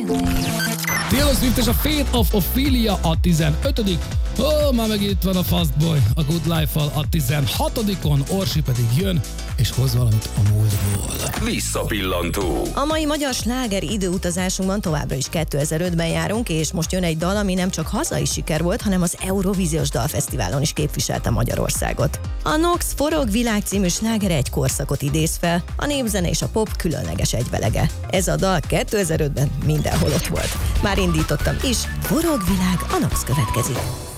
Taylor Swift és a Fate of Ophelia a 15. Már megint itt van a Fastboy a Good Life-val a 16-on, Orsi pedig jön és hoz valamit a múltból. Visszapillantó. A mai magyar sláger időutazásunkban továbbra is 2005-ben járunk, és most jön egy dal, ami nem csak hazai siker volt, hanem az Eurovíziós Dalfesztiválon is képviselte Magyarországot. A Nox Forog világ című slágere egy korszakot idéz fel, a népzene és a pop különleges egyvelege. Ez a dal 2005-ben mindenhol ott volt. Már indítottam is, Forog világ, a Nox következik.